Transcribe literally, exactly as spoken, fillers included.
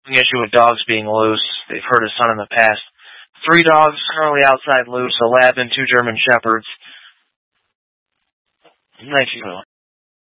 issue with dogs being loose. They've hurt his son in the past. Three dogs currently outside loose, a lab and two German shepherds. Thank you.